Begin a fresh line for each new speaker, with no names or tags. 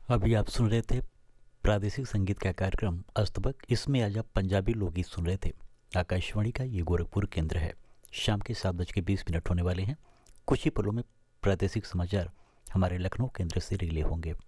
अभी आप सुन रहे थे प्रादेशिक संगीत का कार्यक्रम अस्तबक। इसमें आज आप पंजाबी लोकगीत सुन रहे थे। आकाशवाणी का ये गोरखपुर केंद्र है। शाम के 7:20 होने वाले हैं। कुछ ही पलों में प्रादेशिक समाचार हमारे लखनऊ केंद्र से रिले होंगे।